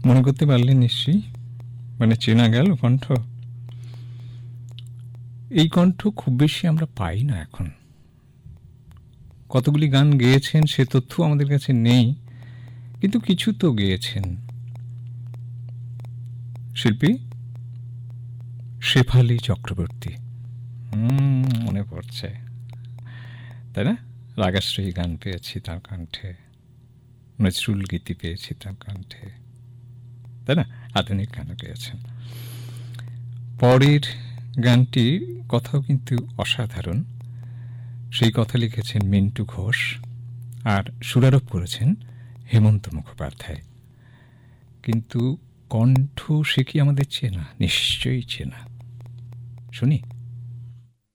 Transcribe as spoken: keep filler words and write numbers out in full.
মনে করতে পারলেন নিশ্চয়ই, মানে চেনা গেল কণ্ঠ। এই কণ্ঠ খুব বেশি আমরা পাই না এখন। কতগুলি গান গেয়েছেন সে তথ্য আমাদের কাছে নেই, কিন্তু কিছু তো গেয়েছেন। শিল্পী শেফালী চক্রবর্তী, হুম, মনে পড়ছে, তাই না? রাগাশ্রয়ী গান পেয়েছি তার কণ্ঠে, নজরুল গীতি পেয়েছি তার কণ্ঠে, তাই না? আধুনিক গানও গেয়েছেন। পরের গানটির কথাও কিন্তু অসাধারণ। সেই কথা লিখেছেন মিন্টু ঘোষ, আর সুরারোপ করেছেন হেমন্ত মুখোপাধ্যায়। কিন্তু কণ্ঠ সে কি আমাদের চেনা? নিশ্চয়ই চেনা। শুনি।